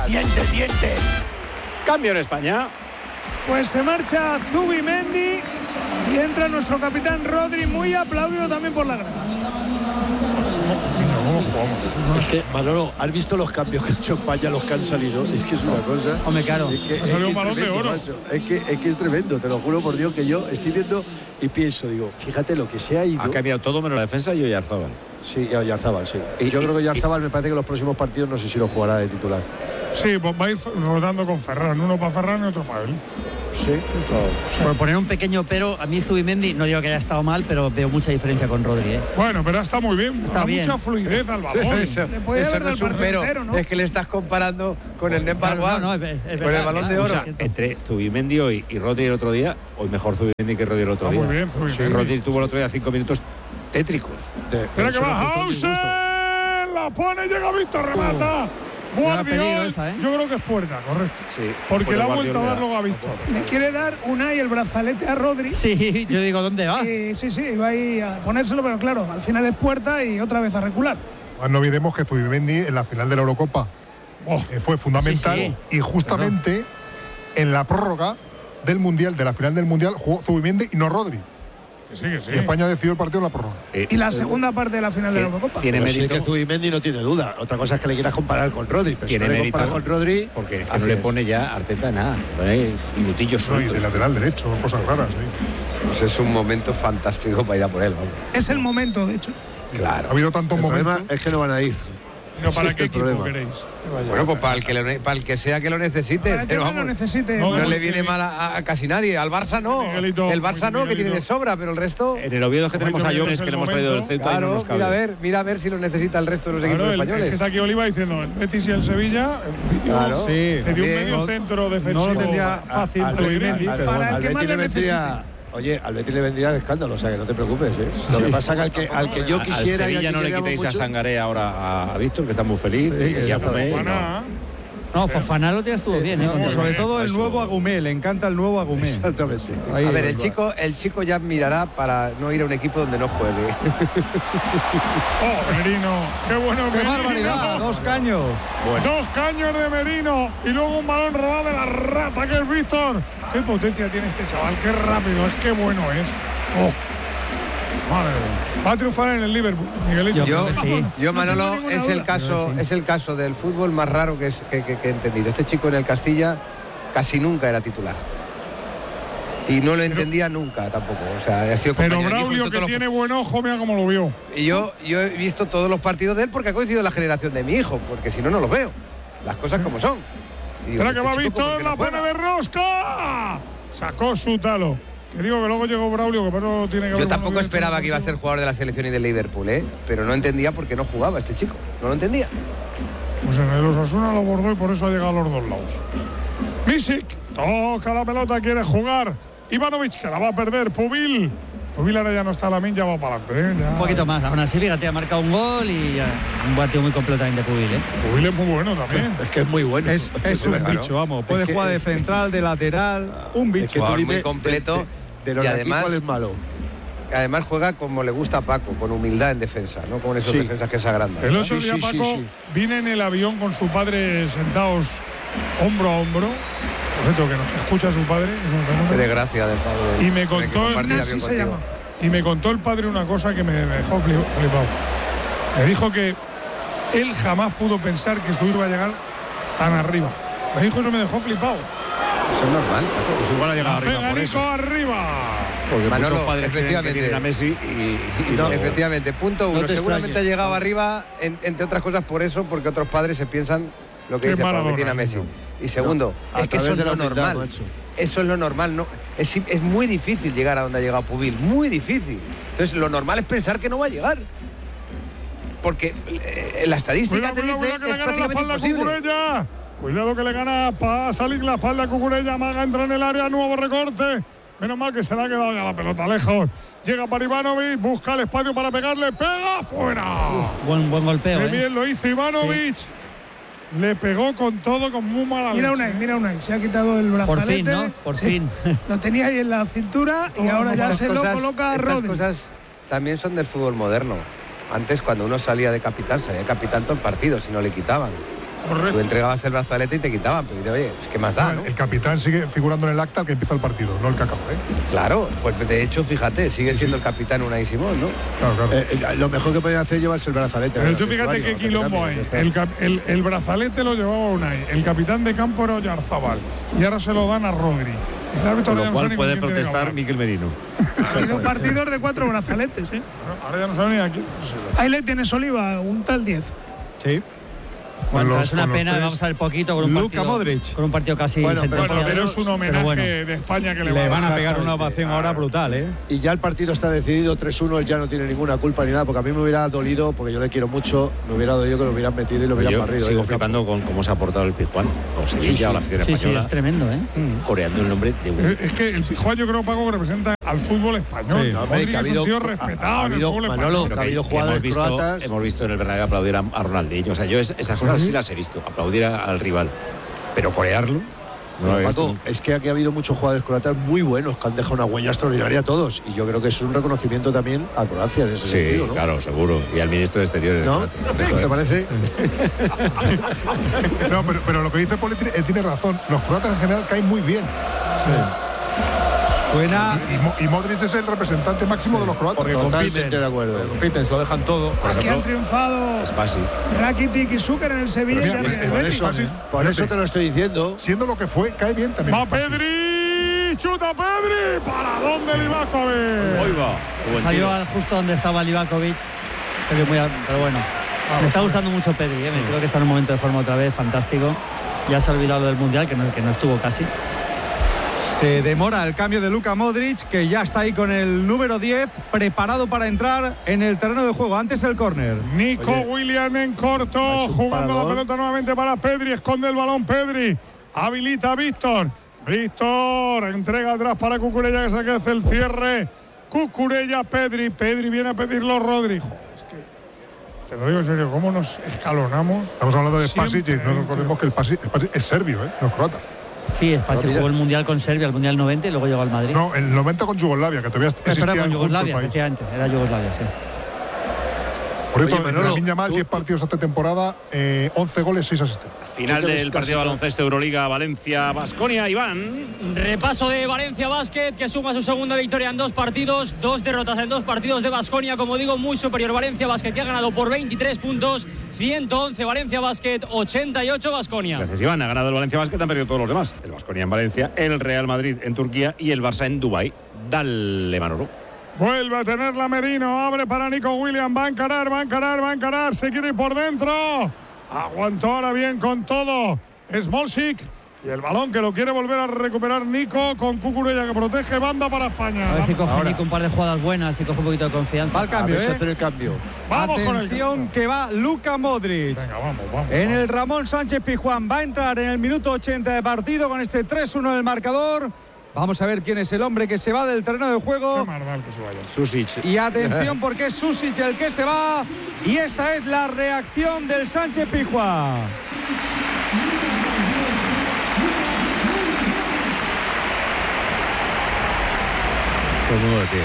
Diente. Cambio en España. Pues se marcha Zubimendi y entra nuestro capitán Rodri, muy aplaudido también por la grada. Es que, Manolo, ¿has visto los cambios que ha hecho España, los que han salido? Es que es una cosa. Hombre, claro. Ha salido un balón de oro. Macho. Es que es tremendo, te lo juro por Dios, que yo estoy viendo y pienso, digo, fíjate lo que se ha ido. Ha cambiado todo menos la defensa y Oyarzábal. Sí, Oyarzábal, sí. Yo creo que Oyarzábal me parece que los próximos partidos no sé si lo jugará de titular. Sí, pues va a ir rodando con Ferran, uno para Ferran y otro para él. Sí, Por poner un pequeño pero, a mí Zubimendi, no digo que haya estado mal, pero veo mucha diferencia con Rodri, ¿eh? Bueno, pero está muy bien, está bien. Mucha fluidez al balón. Eso no es un pero, ¿no? Es que le estás comparando con el Nepal One, no, es con el balón de oro. Entre Zubimendi hoy y Rodri el otro día, hoy mejor Zubimendi que Rodri el otro día. Muy bien, Zubimendi. Rodri tuvo el otro día 5 minutos tétricos. Espera que va Hauser, la pone, llega Víctor, remata. Guardiol, yo creo que es puerta, correcto. Sí, porque le ha vuelto a dar luego a Víctor. Le quiere dar Unai el brazalete a Rodri. Sí, yo digo, ¿dónde va? Sí, va ahí a ponérselo, pero claro, al final es puerta y otra vez a recular. No olvidemos que Zubimendi en la final de la Eurocopa fue fundamental y justamente en la prórroga del Mundial, de la final del Mundial, jugó Zubimendi y no Rodri. Sí. Y España decidió el partido en la prórroga. Y la segunda parte de la final de la Eurocopa. Tiene mérito. Que Zubimendi no tiene duda. Otra cosa es que le quieras comparar con Rodri. Pero tiene si no mérito con Rodri, porque es que no le pone ya Arteta nada. Le pone minutillos sueltos. Y de lateral derecho, cosas raras. Pues es un momento fantástico para ir a por él. Vamos. Es el momento, de hecho. Claro. Ha habido tantos momentos. El problema es que no van a ir. ¿No para qué equipo queréis? Bueno, pues para el que sea que lo necesite. Para pero que vamos, lo necesite. no le viene mal a casi nadie. Al Barça no. Miguelito, el Barça no, que tiene de sobra, pero el resto. En el Oviedo que tenemos a Llones, que le hemos traído del centro. Claro, y no nos cabe. mira a ver si lo necesita el resto de los equipos españoles. Está aquí Oliva diciendo el Betis y el Sevilla. Claro. Sí. Le dio un medio centro defensivo. No lo tendría fácil Zubimendi, pero para bueno. el que más le necesite. Oye, al Betis le vendría de escándalo, o sea que no te preocupes, ¿eh? Lo que pasa es que al que yo quisiera. Al Sevilla no le quitéis a Sangaré ahora a Víctor, que está muy feliz. Y a Agumé. No, Fofana lo tía estuvo bien, ¿eh? Sobre todo el nuevo Agumé, le encanta el nuevo Agumé. Exactamente. A ver, el chico ya mirará para no ir a un equipo donde no juegue. Merino, qué bueno. ¡Qué barbaridad! 2 caños. Bueno. 2 caños de Merino y luego un balón robado de la rata que es Víctor. Qué potencia tiene este chaval, qué rápido es, qué bueno es. Madre mía. Va a triunfar en el Liverpool, Miguelito. Yo Manolo, es el caso del fútbol más raro que he entendido. Este chico en el Castilla casi nunca era titular. Y no lo entendía nunca tampoco. O sea, ha sido pero Braulio, que tiene buen ojo, mira cómo lo vio. Y yo he visto todos los partidos de él porque ha coincidido la generación de mi hijo, porque si no, no los veo. Las cosas como son. Espera que va Víctor, la pone de rosca. Sacó su talo. Que digo que luego llegó Braulio, que por eso tiene que ver. Yo tampoco esperaba que iba a ser jugador de la selección y del Liverpool, pero no entendía por qué no jugaba este chico. No lo entendía. Pues en el Osasuna lo bordó y por eso ha llegado a los dos lados. Misic toca la pelota, quiere jugar. Ivanovic, que la va a perder. Pubil ahora ya no está, la ya va para adelante. Un poquito más. Aún así, fíjate, ha marcado un gol y un partido muy completo también de Pubil. Pubil es muy bueno también. Es que es muy bueno. Es un bicho, vamos. Puede jugar de central, de lateral. Un bicho. Jugador muy completo. Y además, ¿cuál es malo? Además juega como le gusta a Paco, con humildad en defensa, no con esos defensas que se agrandan. El otro día Paco viene en el avión con su padre sentados hombro a hombro. Por cierto, que nos escucha su padre, es un fenómeno. Qué desgracia del padre. Y me contó, me contó el padre una cosa que me dejó flipado. Me dijo que él jamás pudo pensar que su hijo iba a llegar tan arriba. Me dijo eso, me dejó flipado. Eso es normal. Pues igual ha llegado arriba por eso. Arriba. Porque Manolo, muchos padres creen que tienen a Messi y no. Efectivamente, punto uno. Seguramente ha llegado arriba, entre otras cosas por eso, porque otros padres se piensan lo que dice Pablo, que tiene a Messi. Y segundo, es que eso es lo normal. Eso es lo normal. No, es muy difícil llegar a donde ha llegado Pubil. Muy difícil. Entonces, lo normal es pensar que no va a llegar. Porque la estadística te dice que es prácticamente imposible. Cuidado que le gana, pasa salir la espalda a Cucurella, Maga entra en el área, nuevo recorte. Menos mal que se le ha quedado ya la pelota lejos. Llega para Ivanovic, busca el espacio para pegarle, pega fuera. Buen golpeo. Qué bien lo hizo Ivanovic. Sí. Le pegó con todo, con muy mala leche. Mira Unai, se ha quitado el brazalete. Por fin, ¿no? Por fin. Lo tenía ahí en la cintura y ahora ya se lo coloca a Rodri. Estas cosas también son del fútbol moderno. Antes, cuando uno salía de capitán todo el partido, si no le quitaban. Tú entregabas el brazalete y te quitaban, pero oye, es que más da, ¿no? El capitán sigue figurando en el acta al que empieza el partido, no el que acaba, ¿eh? Claro, pues de hecho, fíjate, sigue siendo el capitán Unai Simón, ¿no? Claro. Lo mejor que podían hacer es llevarse el brazalete. Pero tú fíjate qué quilombo hay. El brazalete lo llevaba Unai, el capitán de campo era Oyarzabal y ahora se lo dan a Rodri. El árbitro Con ya lo no cual sabe ni puede con quién tiene que protestar hablar. Miquel Merino. Ha habido partidos de 4 brazaletes, ¿eh? Ahora ya no sabe ni a quién. Ahí le tienes, Oliva, un tal 10. Sí. Bueno, es una pena, vamos a ver poquito con un Luka partido, Modric. con un partido casi sentenciado. Pero es un homenaje de España que le van a pegar una ovación ahora brutal, ¿eh? Y ya el partido está decidido 3-1, él ya no tiene ninguna culpa ni nada, porque a mí me hubiera dolido, porque yo le quiero mucho, me hubiera dolido que lo hubieran metido y lo hubieran barrido. Sigo flipando con cómo se ha portado el Pizjuán, o Sevilla o la afición española. Sí, es tremendo, ¿eh? Coreando el nombre de uno. Es que el Pizjuán yo creo, Paco, que representa al fútbol español. Sí, Modric es un tío respetado en el fútbol español. Ha habido jugadores croatas. Hemos visto en el Bernabéu aplaudir a Ronaldinho. O sea, yo esas cosas sí las he visto. Aplaudir al rival. Pero corearlo. No, Paco, es que aquí ha habido muchos jugadores croatas muy buenos que han dejado una huella extraordinaria a todos. Y yo creo que es un reconocimiento también a Croacia en ese sentido, ¿no? Claro, seguro. Y al ministro de Exteriores. ¿No? ¿Te parece? No, pero lo que dice Poli tiene razón. Los croatas en general caen muy bien. Suena. Y Modric es el representante máximo de los croatas. Porque compiten, de acuerdo. se lo dejan todo. Aquí han triunfado Rakitic y Zucker en el Sevilla y en el Betis. Por eso te lo estoy diciendo. Siendo lo que fue, cae bien también. ¡Va Pedri! ¡Chuta Pedri! ¿Para dónde Livakovic? Hoy va. Salió justo donde estaba Livakovic. Pero bueno, me está gustando mucho Pedri, ¿eh? Creo que está en un momento de forma otra vez fantástico. Ya se ha olvidado del Mundial, que no estuvo casi. Se demora el cambio de Luka Modric, que ya está ahí con el número 10, preparado para entrar en el terreno de juego. Antes el córner. Nico Williams en corto, jugando la pelota nuevamente para Pedri, esconde el balón Pedri, habilita a Víctor, entrega atrás para Cucurella que se hace el cierre, Cucurella, Pedri viene a pedirlo Rodri. Joder, es que te lo digo en serio, ¿cómo nos escalonamos? Estamos hablando de Spasic, y no recordemos que el Spasic es serbio, no es croata. Sí, Spasic jugó el Mundial con Serbia, el Mundial 90 y luego llegó al Madrid. No, el 90 con Yugoslavia, que todavía existía con Yugoslavia, el país. efectivamente, era Yugoslavia, sí. Por cierto, Lamine Yamal, 10 partidos esta temporada, 11 goles, 6 asistencias. Final del partido de baloncesto Euroliga, Valencia-Baskonia, Iván. Repaso de Valencia Basket, que suma su segunda victoria en 2 partidos, 2 derrotas en 2 partidos de Baskonia, como digo, muy superior Valencia Basket, que ha ganado por 23 puntos, 111 Valencia Basket, 88 Baskonia. Gracias, Iván. Ha ganado el Valencia Basket, han perdido todos los demás. El Baskonia en Valencia, el Real Madrid en Turquía y el Barça en Dubái. Dale, Manolo. Vuelve a tenerla Merino, abre para Nico Williams, va a encarar, se quiere ir por dentro. Aguantó ahora bien con todo Smolcic. Y el balón que lo quiere volver a recuperar Nico con Cucurella que protege, banda para España. A ver si coge Nico un par de jugadas buenas, si coge un poquito de confianza. Va al cambio, hacer el cambio. Vamos Atención con el que va Luka Modric. Venga, vamos. En el Ramón Sánchez Pizjuán va a entrar en el minuto 80 de partido con este 3-1 del marcador. Vamos a ver quién es el hombre que se va del terreno de juego. Qué mal que se vaya. Susic. Y atención porque es Susic el que se va. Y esta es la reacción del Sánchez Pizjuán. Todo el mundo de pie.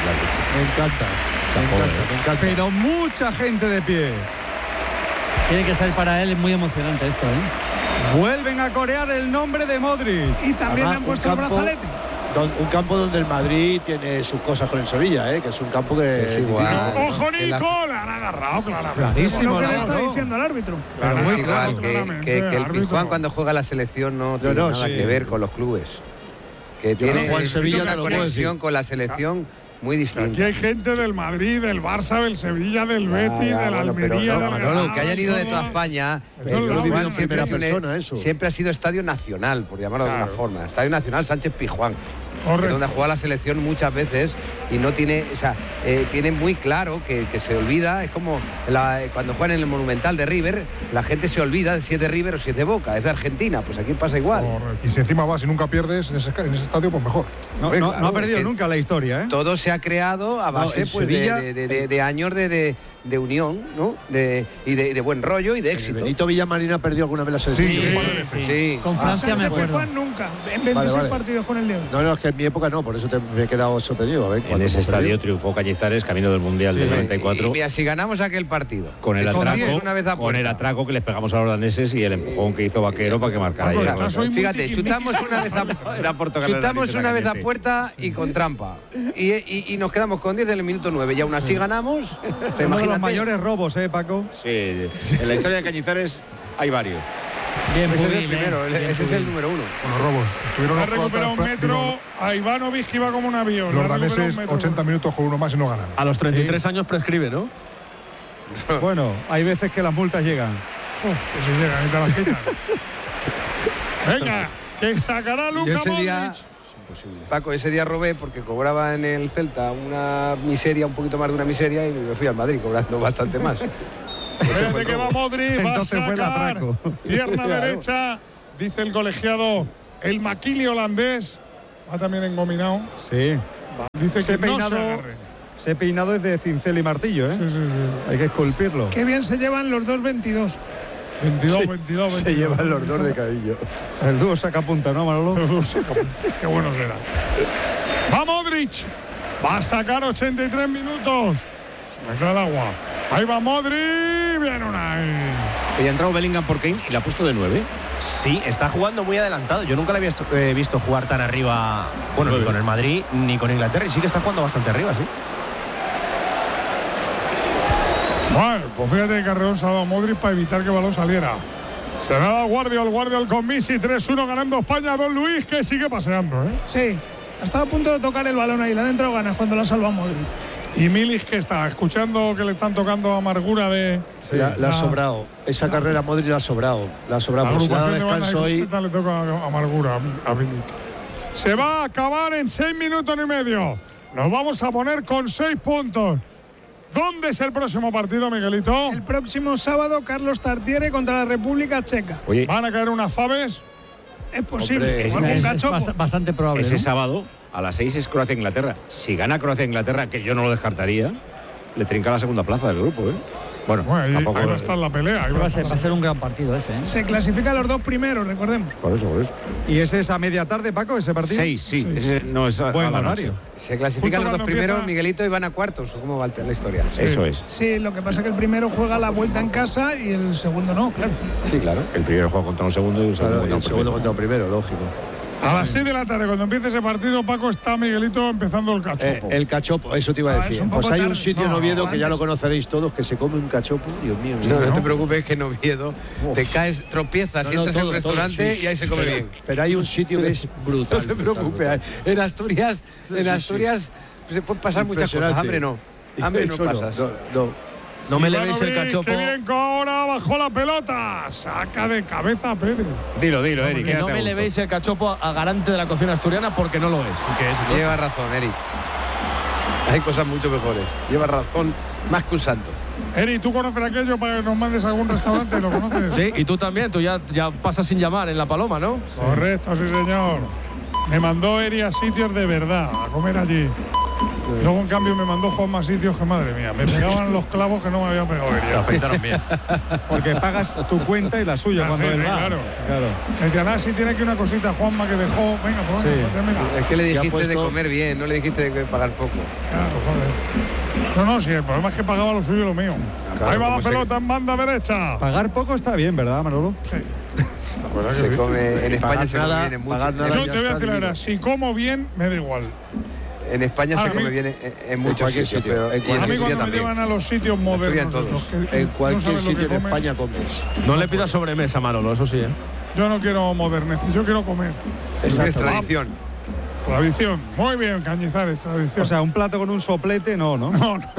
Me encanta. Pero mucha gente de pie. Tiene que ser para él muy emocionante esto, ¿eh? Vuelven a corear el nombre de Modric. Y también le han puesto el brazalete. Un campo donde el Madrid tiene sus cosas con el Sevilla, que es un campo que es igual. ¡Ojo, Nico! Le han agarrado claramente. Clarísimo, lo que le está diciendo el árbitro. Pero Claro, muy igual que el árbitro. Pizjuán cuando juega la selección no tiene nada que ver con los clubes. Que tiene una conexión con la selección muy distinta. Aquí hay gente del Madrid, del Barça, del Sevilla, del Betis, del Almería, del Granada. Que hayan ido de toda España. Siempre ha sido estadio nacional, por llamarlo de alguna forma. Estadio Nacional Sánchez Pizjuán. Donde ha jugado la selección muchas veces y no tiene, tiene muy claro que se olvida. Es como cuando juegan en el Monumental de River, la gente se olvida de si es de River o si es de Boca, es de Argentina, pues aquí pasa igual. Y si encima vas y nunca pierdes en ese estadio, pues mejor. No ha perdido nunca la historia, Todo se ha creado a base de años de unión, ¿no? Y de buen rollo y de éxito. Benito Villamarín ha perdido alguna vez la selección. Sí. Con Francia me acuerdo. Nunca, en 26 partidos con el León. No, es que en mi época no, por eso me he quedado sorprendido. A ver, En En ese estadio triunfó Cañizares, camino del Mundial del 94. Y mira, si ganamos aquel partido. Con el atraco que les pegamos a los daneses y el empujón que hizo Vaquero para que marcara. Fíjate, chutamos una vez a puerta y con trampa. Y nos quedamos con 10 en el minuto 9 y aún así ganamos. Uno de los mayores robos, Paco. Sí, en la historia de Cañizares hay varios. Bien, ese es el primero, ese es el número 1. Con los robos. Ha recuperado un metro a Ivanovic, que iba como un avión. Los daneses 80 minutos con uno más y no ganan. A los 33 años prescribe, ¿no? Bueno, hay veces que las multas llegan. Que si llegan y te las quitan. Venga, que sacará Luka Modric. Paco, ese día robé porque cobraba en el Celta una miseria, un poquito más de una miseria, y me fui al Madrid cobrando bastante más. Espérate que va Modric, va a Entonces fue el sacar atraco. pierna derecha, dice el colegiado, el Maquili holandés, va también engominado. Sí. Dice Ese que peinado, no se agarre. ese peinado es de cincel y martillo, ¿eh? Sí. Hay que esculpirlo. Qué bien se llevan los dos 22. 22. Se llevan los dos de cabello. El dúo saca punta, ¿no, Manolo? Qué bueno será. Va Modric, va a sacar 83 minutos. Se me cae el agua. Ahí va Modric, viene Unai. Y ha entrado Bellingham por Kane y la ha puesto de 9. Sí, está jugando muy adelantado. Yo nunca le había visto jugar tan arriba, bueno, ni con el Madrid ni con Inglaterra, y sí que está jugando bastante arriba, sí. Bueno, pues fíjate que Carreón se ha dado a Modric para evitar que el balón saliera. Se le ha dado Guardiol con Messi, 3-1 ganando España. Don Luis, que sigue paseando, ¿eh? Sí, ha estado a punto de tocar el balón ahí, le han entrado ganas cuando lo ha salvado Modric. Y Milik, que está escuchando que le están tocando amargura de... Sí, le ha sobrado. Esa carrera Modric le ha sobrado. La agrupación de banda le toca amargura a Milik. Se va a acabar en 6 minutos y medio. Nos vamos a poner con 6 puntos. ¿Dónde es el próximo partido, Miguelito? El próximo sábado, Carlos Tartiere contra la República Checa. Oye, ¿van a caer unas faves? Es posible. Es bastante probable. Ese ¿no? sábado a las 6 es Croacia-Inglaterra. Si gana Croacia-Inglaterra, que yo no lo descartaría, le trinca la segunda plaza del grupo, ¿eh? Bueno, ahí, tampoco ahí va a estar la pelea. Va a ser un gran partido ese, ¿eh? Se clasifican los dos primeros, recordemos. Por eso. ¿Y ese es a media tarde, Paco, ese partido? 6, sí. Ese no es buen horario. Se clasifican los dos primeros, Miguelito, y van a cuartos. ¿Cómo va la historia? Sí. Eso es. Sí, lo que pasa es que el primero juega la vuelta en casa y el segundo no, claro. Sí, claro. El primero juega contra un segundo y el segundo contra un primero, lógico. A las 6 de la tarde, cuando empiece ese partido, Paco, está Miguelito empezando el cachopo. El cachopo, eso te iba a decir. Pues hay un sitio en Oviedo que ya lo conoceréis todos, que se come un cachopo. Dios mío. No te preocupes, que en Oviedo te caes, tropiezas y entras en un restaurante y ahí se come bien. Pero hay un sitio que es brutal. No te preocupes. En Asturias se pueden pasar muchas cosas. Hambre no. Hambre no pasas. No me levéis el cachopo. Qué bien, que ahora bajó la pelota. Saca de cabeza a Pedri. Dilo, Eric. Que no me levéis el cachopo a garante de la cocina asturiana, porque no lo es. Lleva razón, Eric. Hay cosas mucho mejores. Lleva razón más que un santo. Eric, ¿tú conoces aquello para que nos mandes a algún restaurante? ¿Lo conoces? Sí, y tú también. Tú ya pasas sin llamar en La Paloma, ¿no? Correcto, sí, señor. Me mandó Eric a sitios de verdad, a comer allí. Luego, en cambio, me mandó Juan más sitios que, madre mía, me pegaban los clavos que no me había pegado. Te afeitaron bien. Porque pagas tu cuenta y la suya cuando él va. Claro. Me decían, si tiene aquí una cosita, Juanma, que dejó. Venga, pues termina. Es que le dijiste de comer bien, no le dijiste de pagar poco. Claro, joder. No, sí, el problema es que pagaba lo suyo y lo mío. Claro, ahí va la pelota en banda derecha. Pagar poco está bien, ¿verdad, Manolo? Sí. Se come, en España se come bien mucho. Yo te voy a decir la verdad, si como bien, me da igual. En España se come bien en muchos sitios, pero a mí cuando me llevan a los sitios modernos, en cualquier sitio en España comes. No le pidas sobremesa, Manolo, eso sí, ¿eh? Yo no quiero moderneces, yo quiero comer. Esa es tradición. Tradición. Muy bien, Cañizares, tradición. O sea, un plato con un soplete, no. Son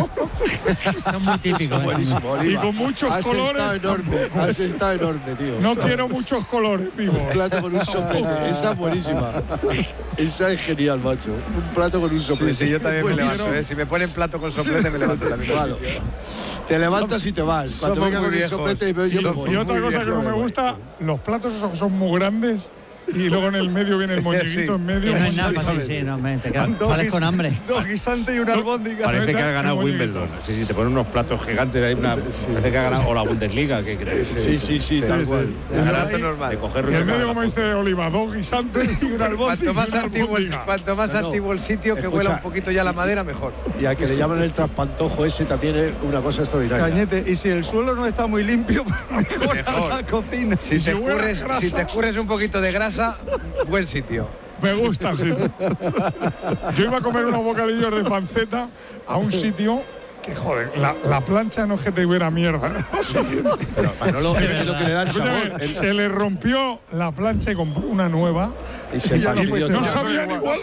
muy típicos. Y con muchos colores. Está enorme, tío. No quiero muchos colores, vivo. Un plato con un soplete. Esa es buenísima. Esa es genial, macho. Un plato con un soplete. Sí, yo también me levanto. Si me ponen plato con soplete, me levanto también. Claro. Te levantas y te vas. Cuando venga con el soplete, yo me voy. Y otra cosa que no me gusta, los platos esos que son muy grandes. y luego en el medio viene el moñiguito en medio. No hay nada, te quedas con hambre. Dos guisantes y una albóndiga. Parece que ha ganado Wimbledon. Sí, te ponen unos platos gigantes ahí, parece que ha ganado o la Bundesliga. ¿Qué crees? Sí, tal cual. Es normal. De coger y el medio, como dice Oliva, dos guisantes y una albóndiga. Cuanto más antiguo el sitio, que huela un poquito ya la madera, mejor. Y al que le llaman el traspantojo ese también es una cosa extraordinaria. Cañete, y si el suelo no está muy limpio, mejor la cocina. Si te escurres un poquito de grasa, buen sitio. Me gusta, sí. Yo iba a comer unos bocadillos de panceta a un sitio que, joder, la plancha no es que te hubiera mierda. Pero Manolo, es lo que le da el sabor. Se le rompió la plancha y compró una nueva. Y no sabían igual.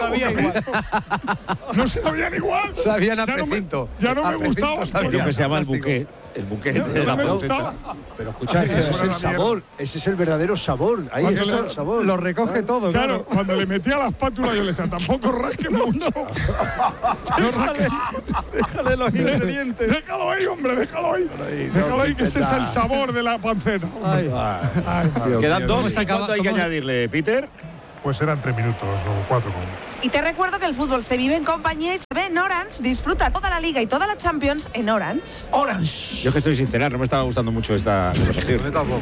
No sabían igual. Sabían a precinto. Ya no me gustaba. Creo que se llama el buquet. El buquet de la panceta. Pero escucha, ese es el sabor. Ese es el verdadero sabor. Ahí está el sabor. Lo recoge todo. Claro, cuando le metía la espátula yo le decía, tampoco rasque mucho. Déjale los ingredientes. Déjalo ahí, hombre, déjalo ahí. Déjalo ahí, que ese es el sabor de la panceta. Quedan dos. ¿Cuánto hay que añadirle, Peter? Pues eran 3 minutos o 4 como mucho. Y te recuerdo que el fútbol se vive en compañía y se ve en Orange. Disfruta toda la Liga y toda la Champions en Orange. Orange. Yo que estoy sincera, no me estaba gustando mucho esta conversación. Yo tampoco.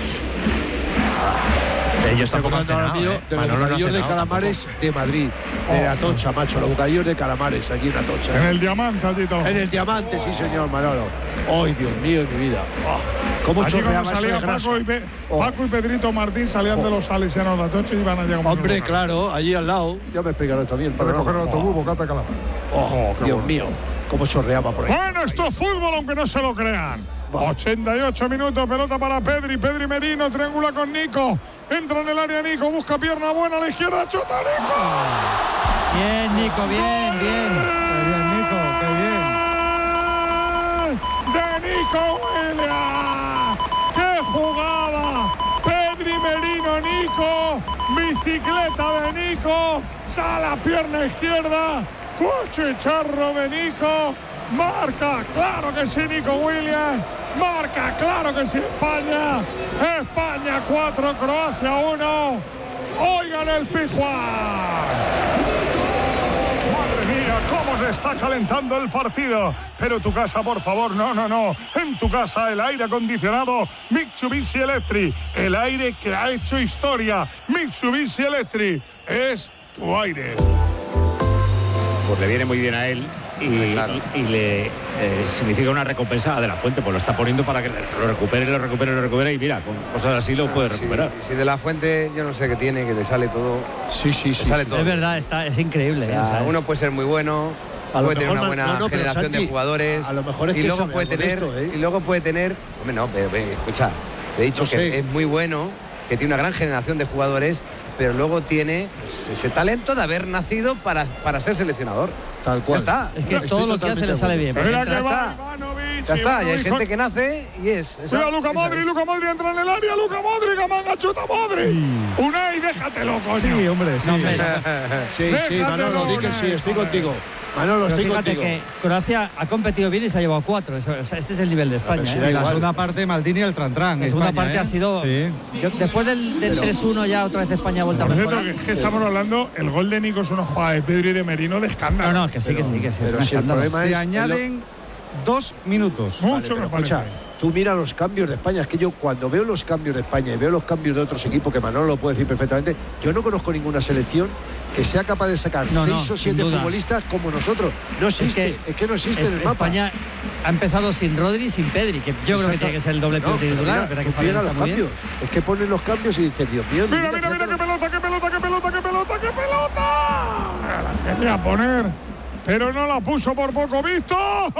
Ellos están hablando ahora mío de los bocadillos de calamares de Madrid, de Atocha, macho, los bocadillos de calamares allí en Atocha. En el Diamante, allí todo. En el Diamante, sí, señor Manolo. ¡Ay, Dios mío, mi vida! ¿Cómo chorreaba eso de grasa? Paco y Pedrito Martín salían de los salesianos de Atocha y iban a llegar. Hombre, claro, allí al lado. Ya me explicaron también. Para coger el autobús, bocata de calamar. Dios mío, cómo chorreaba por ahí. Bueno, esto es fútbol, aunque no se lo crean. 88 minutos, pelota para Pedri Merino, triangula con Nico. Entra en el área Nico, busca pierna buena a la izquierda, chuta Nico. Bien, Nico, bien. Qué bien, Nico, qué bien. De Nico Williams. ¡Qué jugada! Pedri Merino, Nico. Bicicleta de Nico. Sale a pierna izquierda. Cuchicharro de Nico. Marca, claro que sí, Nico Williams. Marca, claro que sí, España. España 4, Croacia 1. Oigan el Pizjuán. Madre mía, cómo se está calentando el partido. Pero tu casa, por favor, no. En tu casa el aire acondicionado Mitsubishi Electric. El aire que ha hecho historia. Mitsubishi Electric es tu aire. Pues le viene muy bien a él. Y le significa una recompensa de la Fuente, pues lo está poniendo para que lo recupere y mira, con cosas así lo puede recuperar. Si de la Fuente yo no sé qué tiene, que le sale todo. Sí. Sale todo. Es verdad, es increíble. O sea, uno puede ser muy bueno, puede tener una buena generación Santi, de jugadores. A lo mejor es y que luego puede tener, y luego puede tener. Hombre, no, pero escucha, te he dicho que es muy bueno, que tiene una gran generación de jugadores, pero luego tiene pues, ese talento de haber nacido para ser seleccionador. Tal cual. Ya está. Es que todo lo que hace le sale bien. Mira que va Ivanovic. Ya está. Y hay gente que nace y es. Mira, Luka Modric entra en el área. Luka Modric, manga chuta Modric. Unai, déjatelo, coño. Sí, hombre, sí. Sí, Manolo, di que sí, estoy contigo. Manolo, estoy contigo. Que Croacia ha competido bien y se ha llevado 4. O sea, este es el nivel de España. En la segunda parte, Maldini el tran-tran. La segunda parte ha sido. Sí. Después del 3-1 ya otra vez España ha vuelto a mejorar. Es que estamos hablando, el gol de Nico es una jugada de Pedri y de Merino de escándalo. No, que sí. Pero si el problema se añaden 2 minutos. Mucho me parece. Tú mira los cambios de España. Es que yo cuando veo los cambios de España y veo los cambios de otros equipos, que Manolo lo puede decir perfectamente, yo no conozco ninguna selección que sea capaz de sacar 6 o 7 futbolistas como nosotros. No existe, es que no existe en el mapa. España ha empezado sin Rodri y sin Pedri, que yo creo que tiene que ser el doble titular. Pero que fallan los cambios. Es que ponen los cambios y dicen, Dios mío. Mira, qué pelota. La quería poner, pero no la puso por poco. Víctor.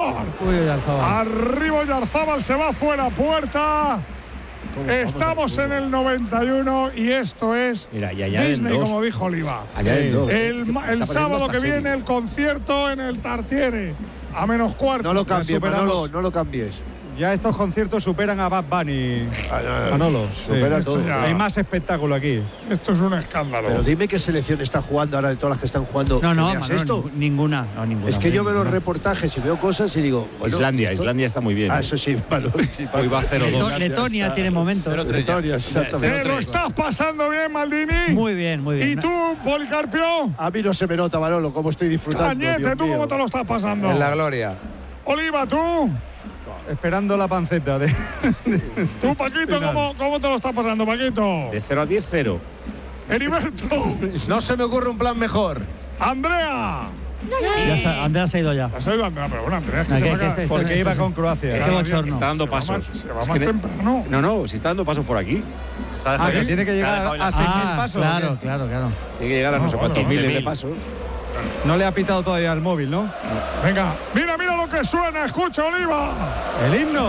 Arriba Oyarzábal, se va fuera puerta. Estamos en el 91 y esto es Disney, como dijo Oliva. El sábado que viene el concierto en el Tartiere a -4. No lo cambies, Manolo, no lo cambies. Ya estos conciertos superan a Bad Bunny, Manolo. Supera todo. Hay más espectáculo aquí. Esto es un escándalo. Pero dime qué selección está jugando ahora de todas las que están jugando. No, Manolo, esto. Ninguna. Es que yo veo los reportajes y veo cosas y digo. Bueno, Islandia está muy bien. Eso sí, Manolo. Sí, hoy va 0-2. Letonia tiene momentos. Letonia, exactamente. ¿Te lo estás pasando bien, Maldini? Muy bien. ¿Y tú, Policarpio? A mí no se me nota, Manolo, cómo estoy disfrutando. Cañete, ¿tú cómo te lo estás pasando? En la gloria. Oliva, ¿tú? Esperando la panceta de. ¿Tú, Paquito, cómo te lo estás pasando, Paquito? De 0 a 10, 0. Heriberto. No se me ocurre un plan mejor. Andrea. Andrea se ha ido ya. Se ha ido Andrea, pero bueno, Andrea es que se va porque iba con Croacia. Qué bochorno. Está dando pasos. Se va más temprano. No, si está dando pasos por aquí. Que tiene que llegar a 6.000 pasos. Claro. Tiene que llegar a no sé cuántos miles de pasos. No le ha pitado todavía el móvil, ¿no? Venga, mira lo que suena, escucha, Oliva. El himno.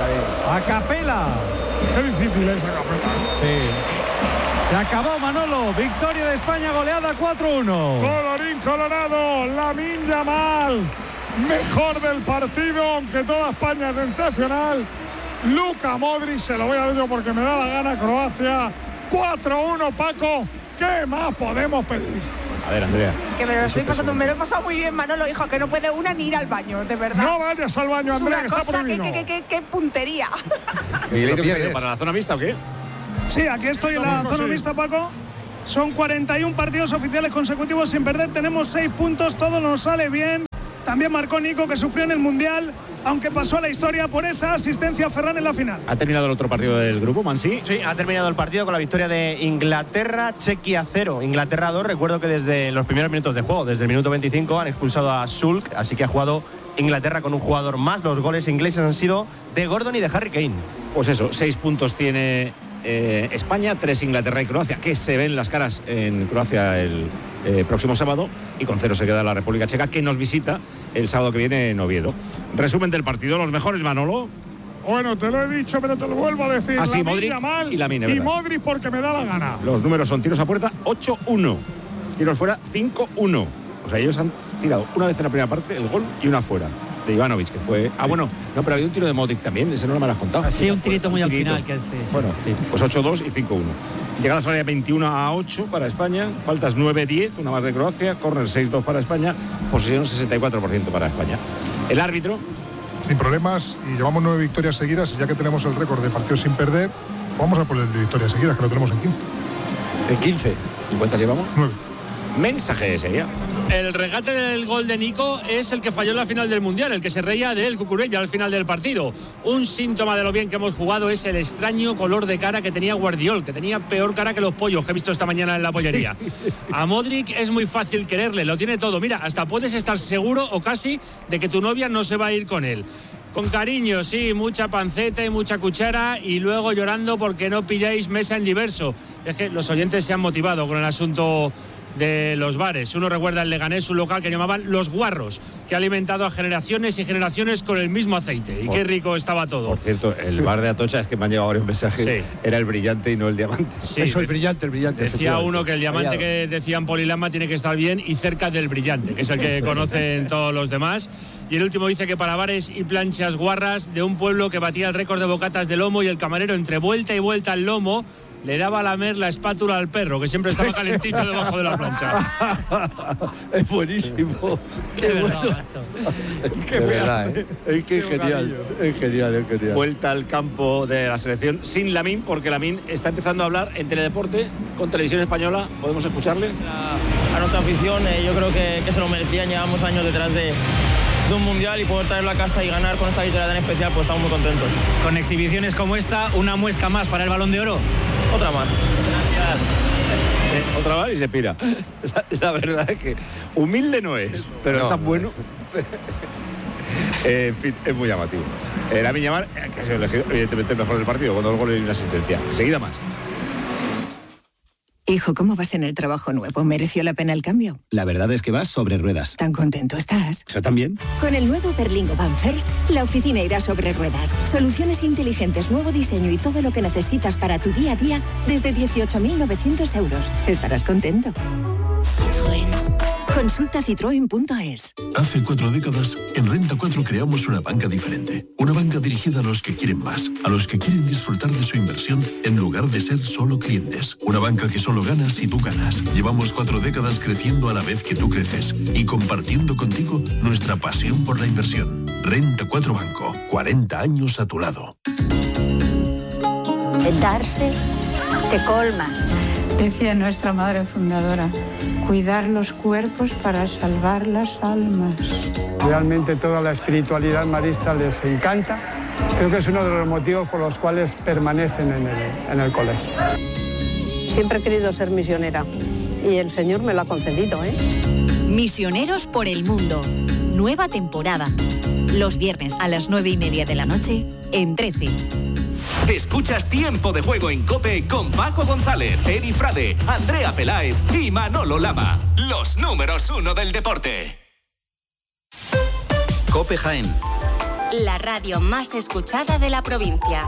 A capela. Qué difícil es a capela. Sí. Se acabó, Manolo. Victoria de España, goleada 4-1. Colorín colorado, Lamine Yamal, mejor del partido, aunque toda España es sensacional. Luka Modric, se lo voy a dar yo porque me da la gana, Croacia. 4-1, Paco. ¿Qué más podemos pedir? A ver, Andrea. Que me lo he pasado muy bien, Manolo, hijo, que no puede una ni ir al baño, de verdad. No vayas al baño, Andrea, que está prohibido. Qué puntería. ¿Para la zona mixta o qué? Sí, aquí estoy en la zona mixta, Paco. Son 41 partidos oficiales consecutivos sin perder. Tenemos 6 puntos, todo nos sale bien. También marcó Nico, que sufrió en el Mundial, aunque pasó a la historia por esa asistencia a Ferran en la final. ¿Ha terminado el otro partido del grupo, Mansi? Sí, ha terminado el partido con la victoria de Inglaterra, Chequia 0, Inglaterra 2. Recuerdo que desde los primeros minutos de juego, desde el minuto 25, han expulsado a Sulk, así que ha jugado Inglaterra con un jugador más. Los goles ingleses han sido de Gordon y de Harry Kane. Pues eso, 6 puntos tiene España, 3 Inglaterra y Croacia, que se ven las caras en Croacia el próximo sábado, y con 0 se queda la República Checa, que nos visita el sábado que viene en Oviedo. Resumen del partido, los mejores, Manolo. Bueno, te lo he dicho, pero te lo vuelvo a decir. Sí, Modric Yamal y Lamine, y Modric porque me da la gana. Los números son tiros a puerta 8-1, tiros fuera 5-1. O sea, ellos han tirado una vez en la primera parte el gol y una fuera. De Ivanovic, que fue. Bueno, no, pero había un tiro de Modric también, ese no me lo has contado. Sí, un tirito muy al final. Que sí. Bueno, pues 8-2 y 5-1. Llega la salida 21-8 para España, faltas 9-10, una más de Croacia, córner 6-2 para España, posesión 64% para España. El árbitro. Sin problemas, y llevamos 9 victorias seguidas, y ya que tenemos el récord de partidos sin perder, vamos a poner de victorias seguidas, que lo tenemos en 15. ¿En 15? ¿Y cuántas llevamos? 9. Mensaje de serie. El regate del gol de Nico es el que falló en la final del Mundial, el que se reía de él, Cucurella, al final del partido. Un síntoma de lo bien que hemos jugado es el extraño color de cara que tenía Guardiol, que tenía peor cara que los pollos que he visto esta mañana en la pollería. A Modric es muy fácil quererle, lo tiene todo. Mira, hasta puedes estar seguro o casi de que tu novia no se va a ir con él. Con cariño, sí, mucha panceta y mucha cuchara, y luego llorando porque no pilláis mesa en diverso. Es que los oyentes se han motivado con el asunto de los bares. Uno recuerda el Leganés, un local que llamaban Los Guarros, que ha alimentado a generaciones y generaciones con el mismo aceite. Y qué rico estaba todo. Por cierto, el bar de Atocha, es que me han llegado varios mensajes, sí. Era el Brillante y no el Diamante. Sí, eso, el Brillante. Decía uno que el Diamante que decían Polilama tiene que estar bien y cerca del Brillante, que es el que conocen todos los demás. Y el último dice que para bares y planchas guarras de un pueblo que batía el récord de bocatas de lomo, y el camarero entre vuelta y vuelta al lomo le daba a lamer la espátula al perro, que siempre estaba calentito debajo de la plancha. Es buenísimo. Qué verdad, Qué verdad, Es que es genial. Vuelta al campo de la selección sin Lamine, porque Lamine está empezando a hablar en Teledeporte con Televisión Española. ¿Podemos escucharle? A nuestra afición, yo creo que se lo merecían. Llevamos años detrás de un mundial, y poder traerlo a casa y ganar con esta victoria tan especial, pues estamos muy contentos. Con exhibiciones como esta, una muesca más para el Balón de Oro. Otra más. Otra más y se pira. La verdad es que humilde no es, pero es tan bueno. En fin, es muy llamativo. Lamine Yamal, que ha sido elegido evidentemente el mejor del partido, con 2 goles y una asistencia. Seguida más. Hijo, ¿cómo vas en el trabajo nuevo? ¿Mereció la pena el cambio? La verdad es que vas sobre ruedas. ¿Tan contento estás? ¿Eso también? Con el nuevo Berlingo Van First, la oficina irá sobre ruedas. Soluciones inteligentes, nuevo diseño y todo lo que necesitas para tu día a día desde 18.900 euros. Estarás contento. Citroën. Consulta citroen.es. Hace 4 décadas, en Renta 4 creamos una banca diferente. Una banca dirigida a los que quieren más, a los que quieren disfrutar de su inversión en lugar de ser solo clientes. Una banca que solo gana si tú ganas. Llevamos 4 décadas creciendo a la vez que tú creces y compartiendo contigo nuestra pasión por la inversión. Renta 4 Banco, 40 años a tu lado. Darse te colma. Decía nuestra madre fundadora, cuidar los cuerpos para salvar las almas. Realmente toda la espiritualidad marista les encanta. Creo que es uno de los motivos por los cuales permanecen en el colegio. Siempre he querido ser misionera y el Señor me lo ha concedido, ¿eh? Misioneros por el mundo. Nueva temporada. Los viernes a las 9:30 de la noche en 13. Escuchas Tiempo de Juego en COPE con Paco González, Eri Frade, Andrea Peláez y Manolo Lama. Los números 1 del deporte. COPE Jaén. La radio más escuchada de la provincia.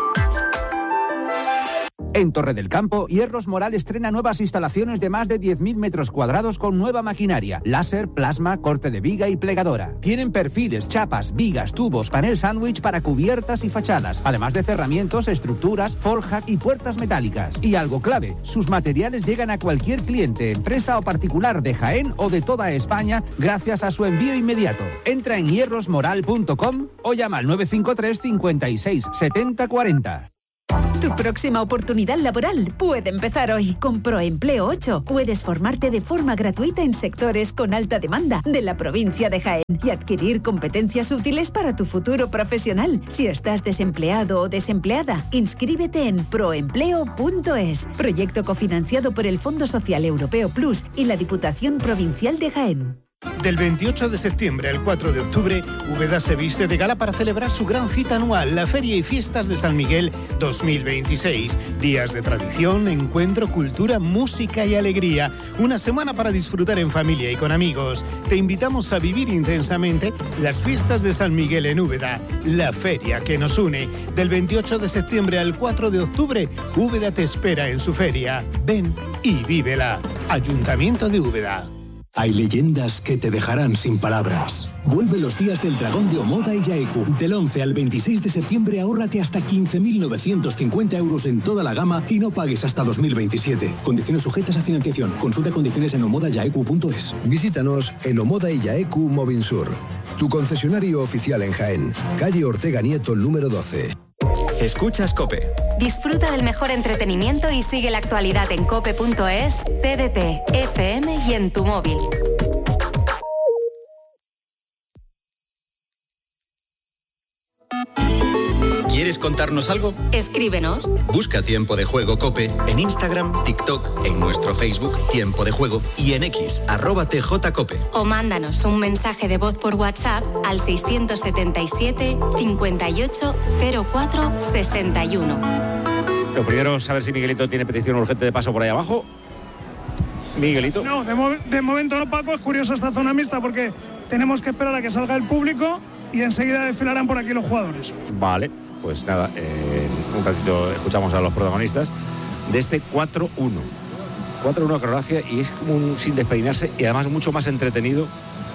En Torre del Campo, Hierros Moral estrena nuevas instalaciones de más de 10.000 metros cuadrados con nueva maquinaria, láser, plasma, corte de viga y plegadora. Tienen perfiles, chapas, vigas, tubos, panel sándwich para cubiertas y fachadas, además de cerramientos, estructuras, forja y puertas metálicas. Y algo clave, sus materiales llegan a cualquier cliente, empresa o particular de Jaén o de toda España gracias a su envío inmediato. Entra en hierrosmoral.com o llama al 953 56 70 40. Tu próxima oportunidad laboral puede empezar hoy. Con Proempleo 8 puedes formarte de forma gratuita en sectores con alta demanda de la provincia de Jaén y adquirir competencias útiles para tu futuro profesional. Si estás desempleado o desempleada, inscríbete en proempleo.es, proyecto cofinanciado por el Fondo Social Europeo Plus y la Diputación Provincial de Jaén. Del 28 de septiembre al 4 de octubre, Úbeda se viste de gala para celebrar su gran cita anual, la Feria y Fiestas de San Miguel 2026. Días de tradición, encuentro, cultura, música y alegría. Una semana para disfrutar en familia y con amigos. Te invitamos a vivir intensamente las Fiestas de San Miguel en Úbeda, la feria que nos une. Del 28 de septiembre al 4 de octubre, Úbeda te espera en su feria. Ven y vívela. Ayuntamiento de Úbeda. Hay leyendas que te dejarán sin palabras. Vuelve los días del dragón de Omoda y Yaeku. Del 11 al 26 de septiembre ahórrate hasta 15.950 euros en toda la gama y no pagues hasta 2027. Condiciones sujetas a financiación. Consulta condiciones en omodayaeku.es. Visítanos en Omoda y Yaeku Movinsur, tu concesionario oficial en Jaén. Calle Ortega Nieto, número 12. Escuchas COPE. Disfruta del mejor entretenimiento y sigue la actualidad en cope.es, TDT, FM y en tu móvil. ¿Quieres contarnos algo? Escríbenos. Busca Tiempo de Juego COPE en Instagram, TikTok, en nuestro Facebook Tiempo de Juego y en X, @TJCOPE. O mándanos un mensaje de voz por WhatsApp al 677 58 04 61. Lo primero es saber si Miguelito tiene petición urgente de paso por ahí abajo. Miguelito. No, de momento no, Paco. Es curiosa esta zona mixta porque tenemos que esperar a que salga el público y enseguida desfilarán por aquí los jugadores. Vale, pues nada, un ratito escuchamos a los protagonistas de este 4-1. 4-1 a Croacia y es como un sin despeinarse y además mucho más entretenido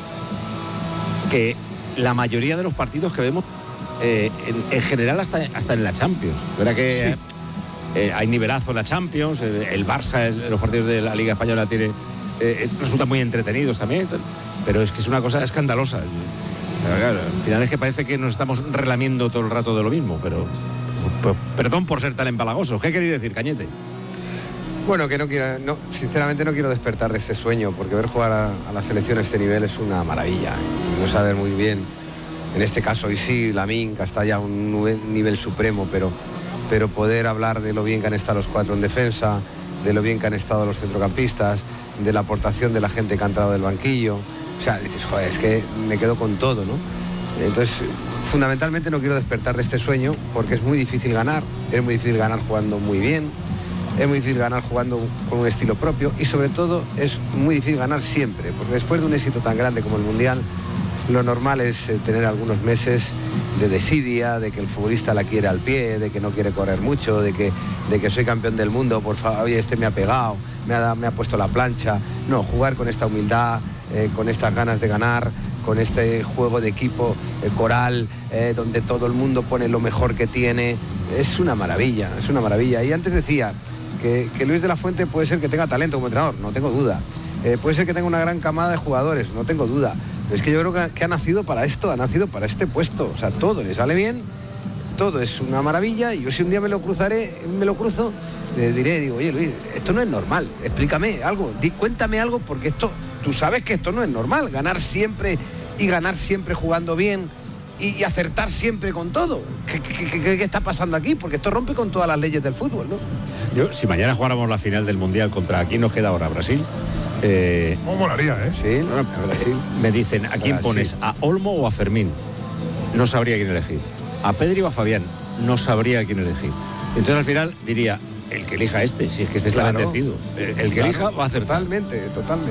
que la mayoría de los partidos que vemos en general hasta en la Champions. ¿Verdad que hay nivelazo en la Champions? El Barça en los partidos de la Liga Española resultan muy entretenidos también, pero es que es una cosa escandalosa. Claro, al final es que parece que nos estamos relamiendo todo el rato de lo mismo, pero perdón por ser tan empalagosos. ¿Qué queréis decir, Cañete? Bueno, que sinceramente no quiero despertar de este sueño, porque ver jugar a la selección a este nivel es una maravilla. No saber muy bien, en este caso hoy sí, Lamine, que está ya a un nivel supremo, pero poder hablar de lo bien que han estado los cuatro en defensa, de lo bien que han estado los centrocampistas, de la aportación de la gente que ha entrado del banquillo. O sea, dices, joder, es que me quedo con todo, ¿no? Entonces, fundamentalmente no quiero despertar de este sueño porque es muy difícil ganar. Es muy difícil ganar jugando muy bien. Es muy difícil ganar jugando con un estilo propio. Y sobre todo, es muy difícil ganar siempre. Porque después de un éxito tan grande como el Mundial, lo normal es tener algunos meses de desidia, de que el futbolista la quiere al pie, de que no quiere correr mucho, de que soy campeón del mundo, por favor, oye, este me ha pegado, me ha puesto la plancha. No, jugar con esta humildad, con estas ganas de ganar, con este juego de equipo coral, donde todo el mundo pone lo mejor que tiene. Es una maravilla, es una maravilla. Y antes decía que Luis de la Fuente puede ser que tenga talento como entrenador, no tengo duda. Puede ser que tenga una gran camada de jugadores, no tengo duda. Pero es que yo creo que ha nacido para esto, ha nacido para este puesto. O sea, todo le sale bien, todo es una maravilla. Y yo, si un día me lo cruzo, le diré, digo, oye Luis, esto no es normal, explícame algo, cuéntame algo, porque esto, tú sabes que esto no es normal, ganar siempre jugando bien y acertar siempre con todo. ¿Qué está pasando aquí? Porque esto rompe con todas las leyes del fútbol, ¿no? Yo, si mañana jugáramos la final del Mundial contra quién nos queda ahora, Brasil. ¿Cómo molaría, Sí, Brasil. Me dicen, ¿a quién pones? ¿A Olmo o a Fermín? No sabría quién elegir. ¿A Pedri o a Fabián? No sabría quién elegir. Entonces al final diría, el que elija si es que está bendecido. El que elija va a hacer totalmente.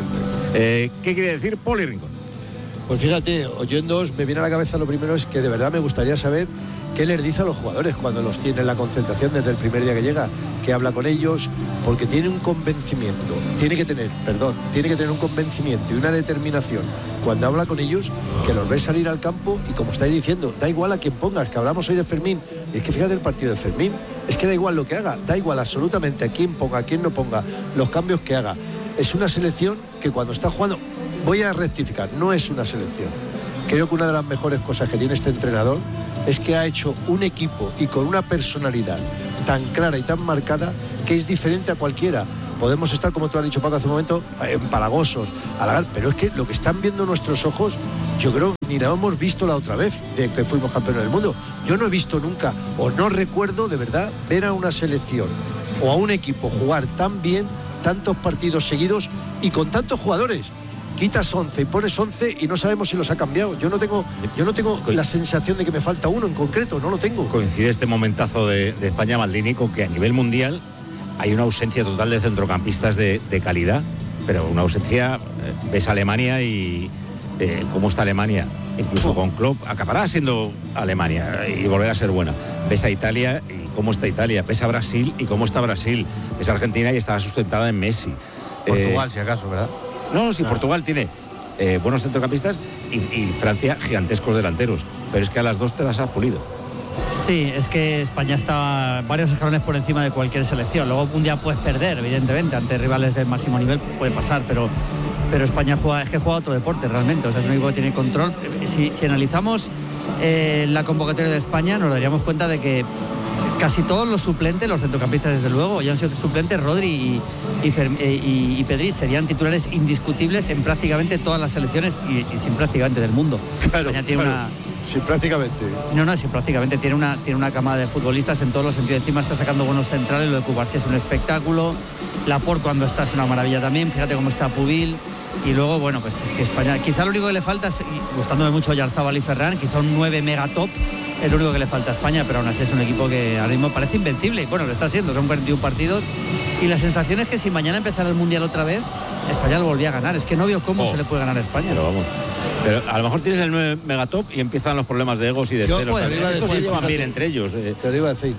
¿Qué quiere decir Poli Rincón? Pues fíjate, oyéndoos, me viene a la cabeza lo primero es que de verdad me gustaría saber qué les dice a los jugadores cuando los tiene en la concentración desde el primer día que llega, que habla con ellos, porque tiene un convencimiento, tiene que tener un convencimiento y una determinación cuando habla con ellos, que los ves salir al campo y, como estáis diciendo, da igual a quién pongas, que hablamos hoy de Fermín, y es que fíjate el partido de Fermín, es que da igual lo que haga, da igual absolutamente a quién ponga, a quién no ponga, los cambios que haga. Es una selección que cuando está jugando, voy a rectificar, no es una selección. Creo que una de las mejores cosas que tiene este entrenador es que ha hecho un equipo y con una personalidad tan clara y tan marcada que es diferente a cualquiera. Podemos estar, como tú has dicho, Paco, hace un momento, empalagosos, halagar, pero es que lo que están viendo nuestros ojos, yo creo que ni lo hemos visto la otra vez de que fuimos campeones del mundo. Yo no he visto nunca, o no recuerdo de verdad, ver a una selección o a un equipo jugar tan bien, tantos partidos seguidos y con tantos jugadores. Quitas 11 y pones 11 y no sabemos si los ha cambiado. Yo no tengo la sensación de que me falta uno en concreto, no lo tengo. Coincide este momentazo de España, Maldini, con que a nivel mundial hay una ausencia total de centrocampistas de calidad, pero una ausencia. Ves a Alemania y cómo está Alemania, incluso con Klopp, acabará siendo Alemania y volverá a ser buena. Ves a Italia y cómo está Italia, ves a Brasil y cómo está Brasil, ves a Argentina y está sustentada en Messi. Portugal, si acaso, ¿verdad? No, si Portugal tiene buenos centrocampistas y Francia gigantescos delanteros, pero es que a las dos te las has pulido. Sí, es que España está varios escalones por encima de cualquier selección. Luego un día puedes perder, evidentemente, ante rivales del máximo nivel puede pasar, pero España juega otro deporte realmente. O sea, es un equipo que tiene control. Si analizamos la convocatoria de España, nos daríamos cuenta de que casi todos los suplentes, los centrocampistas desde luego, ya han sido suplentes. Rodri y Pedri serían titulares indiscutibles en prácticamente todas las selecciones y sin prácticamente del mundo. Claro, España tiene sin prácticamente. No, sin prácticamente. Tiene una camada de futbolistas en todos los sentidos. Encima está sacando buenos centrales, lo de Cubarsí es un espectáculo. Laporte cuando está es una maravilla también. Fíjate cómo está Pubil. Y luego, bueno, pues es que España, quizá lo único que le falta es, gustándome mucho Oyarzabal y Ferran, quizá un 9 megatop, es lo único que le falta a España, pero aún así es un equipo que ahora mismo parece invencible. Bueno, lo está haciendo, son 41 partidos. Y la sensación es que si mañana empezara el Mundial otra vez, España lo volvía a ganar. Es que no veo cómo se le puede ganar a España. Pero a lo mejor tienes el 9 megatop y empiezan los problemas de egos y de celos. Estos se llevan bien entre ellos. Te lo iba a decir.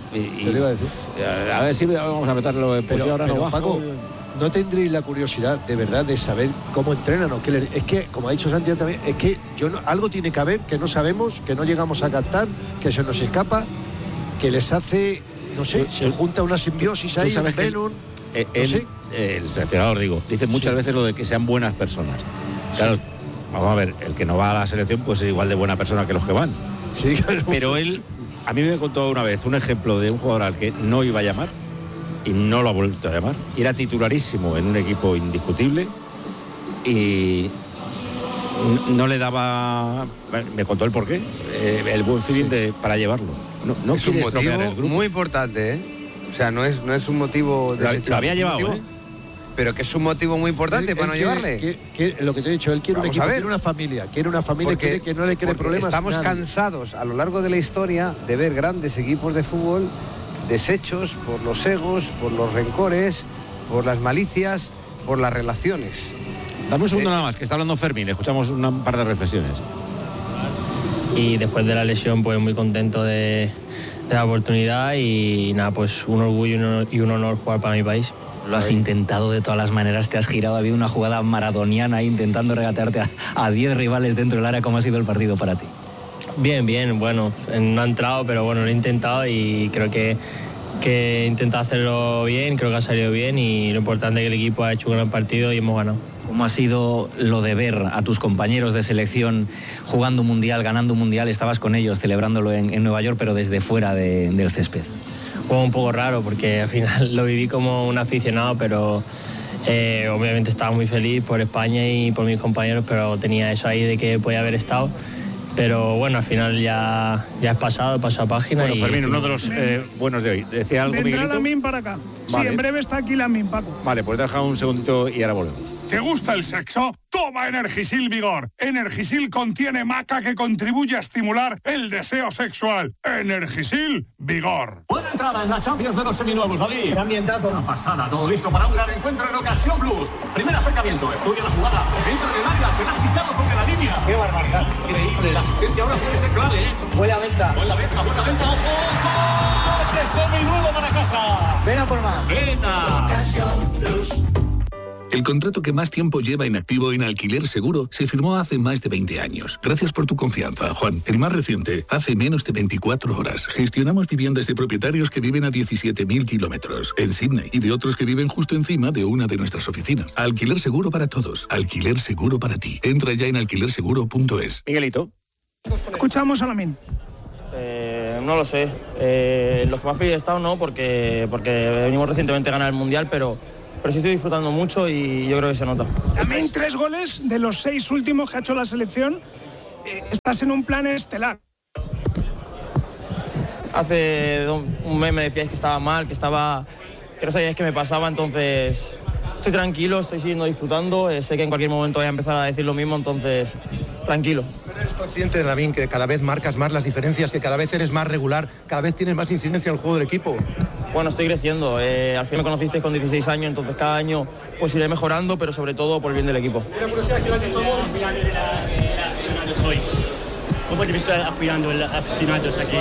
A ver si vamos a meterlo. Pues ahora no bajo. Paco, ¿no tendréis la curiosidad de verdad de saber cómo entrenan? Es que, como ha dicho Santiago también, es que algo tiene que haber que no sabemos, que no llegamos a captar, que se nos escapa, que les hace, no sé, se junta una simbiosis ahí, un Venom. El seleccionador, dice muchas veces lo de que sean buenas personas. Claro, vamos a ver, el que no va a la selección pues es igual de buena persona que los que van. Sí, claro. Pero él, a mí me contó una vez un ejemplo de un jugador al que no iba a llamar y no lo ha vuelto a llamar. Y era titularísimo en un equipo indiscutible y no le daba, me contó el porqué, el buen feeling para llevarlo. No es un motivo el grupo. Muy importante, ¿eh? O sea, no es un motivo... Lo había llevado, pero que es un motivo muy importante para no llevarle. Lo que te he dicho, él quiere un equipo, quiere una familia que no le cree problemas. Estamos cansados a lo largo de la historia de ver grandes equipos de fútbol deshechos por los egos, por los rencores, por las malicias, por las relaciones. Dame un segundo nada más, que está hablando Fermín, escuchamos un par de reflexiones. Y después de la lesión, pues muy contento de la oportunidad y nada, pues un orgullo y un honor jugar para mi país. Lo has intentado de todas las maneras, te has girado, ha habido una jugada maradoniana ahí intentando regatearte a 10 rivales dentro del área. ¿Cómo ha sido el partido para ti? Bien, bueno, no ha entrado, pero bueno, lo he intentado y creo que he intentado hacerlo bien, creo que ha salido bien y lo importante es que el equipo ha hecho un gran partido y hemos ganado. ¿Cómo ha sido lo de ver a tus compañeros de selección jugando un mundial, ganando un mundial? Estabas con ellos celebrándolo en Nueva York, pero desde fuera del césped. Fue un poco raro porque al final lo viví como un aficionado, pero obviamente estaba muy feliz por España y por mis compañeros, pero tenía eso ahí de que podía haber estado. Pero bueno, al final ya es pasado página. Bueno, Fermín, uno de los buenos de hoy. ¿Decía algo, Miguelito? Vendrá Lamine para acá. Vale. Sí, en breve está aquí Lamine, Paco. Vale, pues deja un segundito y ahora volvemos. ¿Te gusta el sexo? Toma Energisil Vigor. Energisil contiene maca que contribuye a estimular el deseo sexual. Energisil Vigor. Buena entrada en la Champions de los seminuevos, David. ¡Qué ambientazo! Una pasada, todo listo para un gran encuentro en Ocasión Blues. Primer acercamiento, estudia la jugada. Entra en el área, será quitado sobre la línea. ¡Qué barbaridad! Increíble, la asistencia ahora puede ser clave, Buena venta, buena venta, ojo. ¡Coche seminuevo para casa! ven a por más. ¡Venta! El contrato que más tiempo lleva en activo en Alquiler Seguro se firmó hace más de 20 años. Gracias por tu confianza, Juan. El más reciente, hace menos de 24 horas. Gestionamos viviendas de propietarios que viven a 17.000 kilómetros en Sydney y de otros que viven justo encima de una de nuestras oficinas. Alquiler Seguro para todos. Alquiler Seguro para ti. Entra ya en alquilerseguro.es. Miguelito. Escuchamos a Lamine. No lo sé. Los que más feliz he estado no, porque venimos recientemente a ganar el Mundial, pero sí estoy disfrutando mucho y yo creo que se nota. También 3 goles de los 6 últimos que ha hecho la selección. Estás en un plan estelar. Hace un mes me decíais que estaba mal, que no sabíais qué me pasaba, entonces estoy tranquilo, estoy siguiendo disfrutando. Sé que en cualquier momento voy a empezar a decir lo mismo, entonces tranquilo. ¿Eres consciente, Lamine, que cada vez marcas más las diferencias, que cada vez eres más regular, cada vez tienes más incidencia en el juego del equipo? Bueno, estoy creciendo. Al final me conocisteis con 16 años, entonces cada año pues iré mejorando, pero sobre todo por el bien del equipo. ¿Cómo te viste apoyando el aficionados aquí?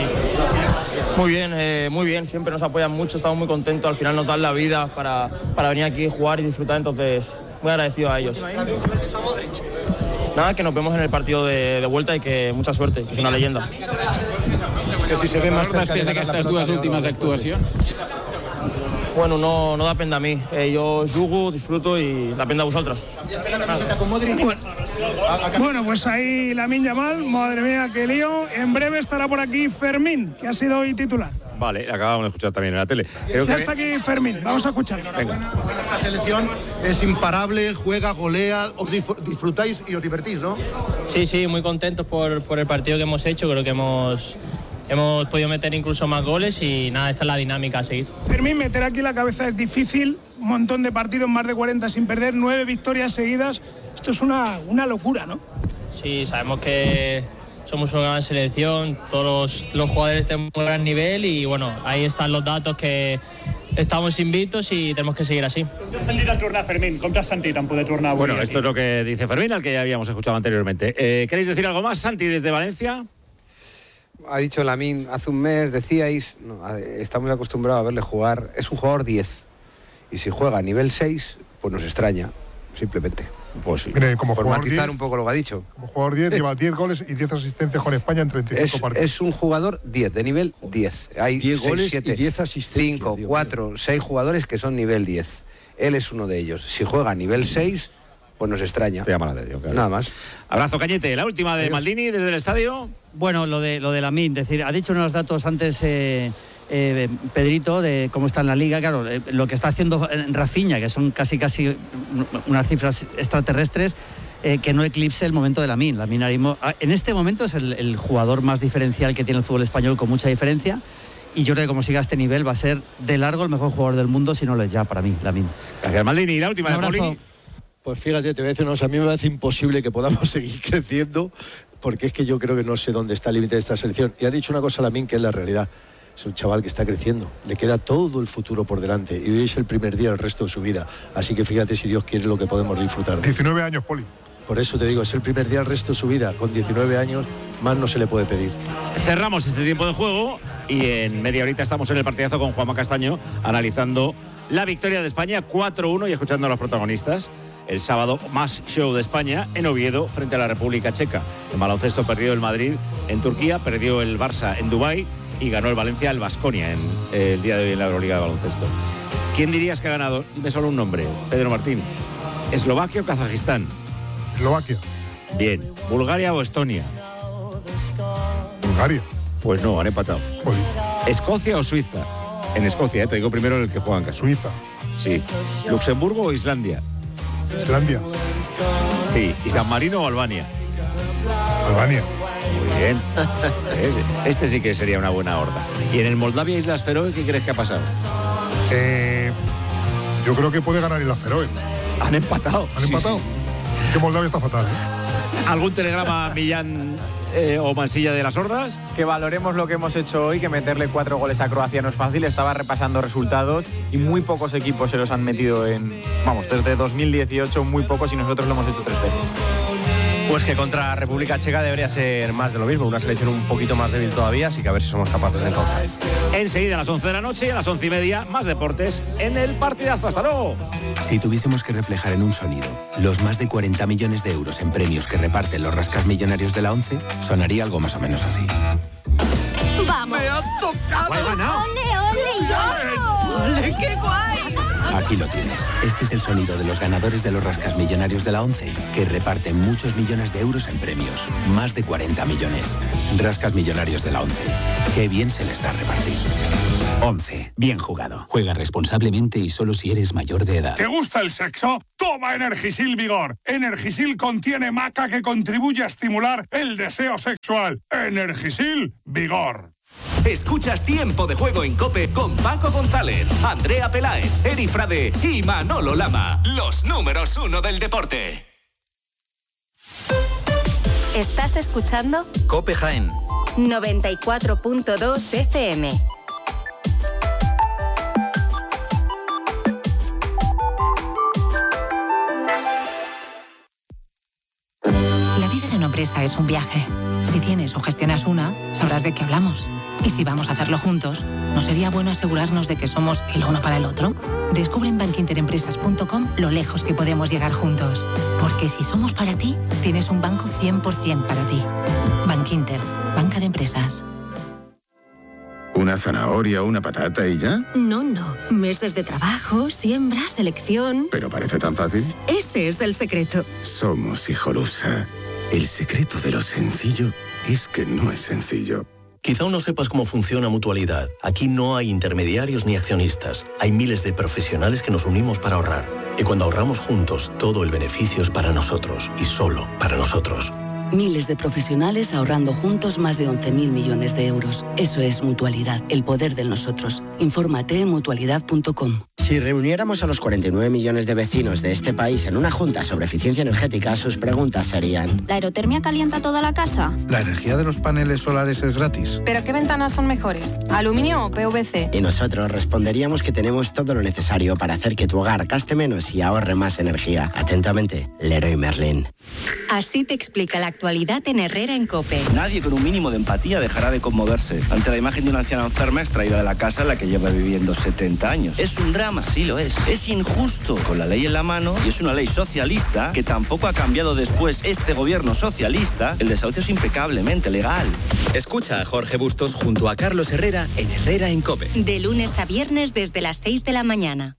Muy bien, siempre nos apoyan mucho, estamos muy contentos, al final nos dan la vida para venir aquí, jugar y disfrutar, entonces muy agradecido a ellos. Nada, que nos vemos en el partido de vuelta y que mucha suerte, que es una leyenda. Que si se ve más cerca de estas dues últimes actuacions? Bueno, no depende a mí. Yo jugo, disfruto y depende a vosotras. ¿Cambiaste la camiseta con Modric? Bueno, pues ahí Lamine Yamal, madre mía, qué lío. En breve estará por aquí Fermín, que ha sido hoy titular. Vale, acabamos de escuchar también en la tele. Ya está aquí Fermín, vamos a escuchar. Venga. Esta selección es imparable, juega, golea, os disfrutáis y os divertís, ¿no? Sí, muy contentos por el partido que hemos hecho. Creo que hemos podido meter incluso más goles y nada, esta es la dinámica a seguir. Fermín, meter aquí la cabeza es difícil, un montón de partidos, más de 40 sin perder, 9 victorias seguidas. Esto es una locura, ¿no? Sí, sabemos que somos una gran selección, todos los jugadores tenemos un gran nivel y bueno, ahí están los datos que estamos invictos y tenemos que seguir así. Com t'has sentit al tornar, Fermín? Com t'has sentit en poder tornar avui? Bueno, esto es lo que dice Fermín, al que ya habíamos escuchado anteriormente. ¿Queréis decir algo más, Santi, desde Valencia? Ha dicho Lamine, hace un mes decíais, estamos acostumbrados a verle jugar, es un jugador 10 y si juega a nivel 6, pues nos extraña, simplemente. Pues sí. Mire, como por jugador matizar 10, un poco lo que ha dicho. Como jugador 10 lleva 10 goles y 10 asistencias con España en 35 partidos. Es un jugador 10, de nivel 10. Hay 10 goles 7, y 10 asistencias. 5, 4, 6 jugadores que son nivel 10. Él es uno de ellos. Si juega a nivel 6, pues nos extraña. Te llama la atención, claro. Nada más. Abrazo, Cañete. La última de Maldini desde el estadio. Bueno, lo de Lamine, decir, ha dicho unos datos antes Pedrito de cómo está en la liga. Claro, lo que está haciendo Rafinha, que son casi unas cifras extraterrestres, que no eclipse el momento de Lamine. Lamine en este momento es el jugador más diferencial que tiene el fútbol español, con mucha diferencia. Y yo creo que como siga a este nivel va a ser de largo el mejor jugador del mundo, si no lo es ya para mí, Lamine. Gracias, Maldini. Y la última de Poli. Pues fíjate, te voy a decir una cosa, a mí me parece imposible que podamos seguir creciendo, porque es que yo creo que no sé dónde está el límite de esta selección. Y ha dicho una cosa Lamine que es la realidad. Es un chaval que está creciendo, le queda todo el futuro por delante y hoy es el primer día del resto de su vida. Así que fíjate, si Dios quiere, lo que podemos disfrutar. 19 años, Poli. Por eso te digo, es el primer día del resto de su vida. Con 19 años, más no se le puede pedir. Cerramos este tiempo de juego y en media horita estamos en el partidazo con Juanma Castaño analizando la victoria de España 4-1 y escuchando a los protagonistas. El sábado, más show de España en Oviedo frente a la República Checa. En baloncesto perdió el Madrid en Turquía, perdió el Barça en Dubái y ganó el Valencia al Baskonia en el día de hoy en la Euroliga de baloncesto. ¿Quién dirías que ha ganado? Dime solo un nombre, Pedro Martín. ¿Eslovaquia o Kazajistán? Eslovaquia. Bien. ¿Bulgaria o Estonia? Bulgaria. Pues no, han empatado. Joder. ¿Escocia o Suiza? En Escocia, te digo primero el que juega en casa. Suiza. Sí. ¿Luxemburgo o Islandia? Islandia. Sí. ¿Y San Marino o Albania? Albania. Muy bien. Este sí que sería una buena horda. ¿Y en el Moldavia Islas Feroe qué crees que ha pasado? Yo creo que puede ganar Islas Feroe. Han empatado. ¿Han empatado? Sí. Que Moldavia está fatal, ¿Algún telegrama a Millán o Mansilla de las Hordas? Que valoremos lo que hemos hecho hoy, que meterle 4 goles a Croacia no es fácil. Estaba repasando resultados y muy pocos equipos se los han metido desde 2018 muy pocos y nosotros lo hemos hecho 3 veces. Pues que contra República Checa debería ser más de lo mismo, una selección un poquito más débil todavía, así que a ver si somos capaces de encontrar. Enseguida a las 11 de la noche y a las 11:30, más deportes en el partidazo. ¡Hasta luego! Si tuviésemos que reflejar en un sonido los más de 40 millones de euros en premios que reparten los rascasmillonarios de la ONCE, sonaría algo más o menos así. ¡Vamos! ¡Me has tocado! ¡He ganado! ¡Ole, ole! ¡Ole, qué guay! Aquí lo tienes. Este es el sonido de los ganadores de los rascasmillonarios de la ONCE, que reparten muchos millones de euros en premios. Más de 40 millones. Rascasmillonarios de la ONCE. Qué bien se les da repartir. 11. Bien jugado. Juega responsablemente y solo si eres mayor de edad. ¿Te gusta el sexo? Toma Energisil Vigor. Energisil contiene maca que contribuye a estimular el deseo sexual. Energisil Vigor. Escuchas Tiempo de Juego en COPE con Paco González, Andrea Peláez, Eri Frade y Manolo Lama. Los números 1 del deporte. ¿Estás escuchando? COPE Jaén 94.2 FM. La vida de una empresa es un viaje. Si tienes o gestionas una, sabrás de qué hablamos. Y si vamos a hacerlo juntos, ¿no sería bueno asegurarnos de que somos el uno para el otro? Descubre en bankinterempresas.com lo lejos que podemos llegar juntos. Porque si somos para ti, tienes un banco 100% para ti. Bankinter, banca de empresas. ¿Una zanahoria o una patata y ya? No. Meses de trabajo, siembra, selección. ¿Pero parece tan fácil? Ese es el secreto. Somos Hijolusa. El secreto de lo sencillo es que no es sencillo. Quizá aún no sepas cómo funciona Mutualidad. Aquí no hay intermediarios ni accionistas. Hay miles de profesionales que nos unimos para ahorrar. Y cuando ahorramos juntos, todo el beneficio es para nosotros y solo para nosotros. Miles de profesionales ahorrando juntos más de 11.000 millones de euros. Eso es Mutualidad, el poder del nosotros. Infórmate en mutualidad.com. Si reuniéramos a los 49 millones de vecinos de este país en una junta sobre eficiencia energética, sus preguntas serían: ¿la aerotermia calienta toda la casa? ¿La energía de los paneles solares es gratis? ¿Pero qué ventanas son mejores? ¿Aluminio o PVC? Y nosotros responderíamos que tenemos todo lo necesario para hacer que tu hogar gaste menos y ahorre más energía. Atentamente, Leroy Merlin. Así te explica la actualidad en Herrera en COPE. Nadie con un mínimo de empatía dejará de conmoverse ante la imagen de una anciana enferma extraída de la casa en la que lleva viviendo 70 años. Es un drama, sí lo es. Es injusto con la ley en la mano y es una ley socialista que tampoco ha cambiado después este gobierno socialista. El desahucio es impecablemente legal. Escucha a Jorge Bustos junto a Carlos Herrera en Herrera en COPE. De lunes a viernes desde las 6 de la mañana.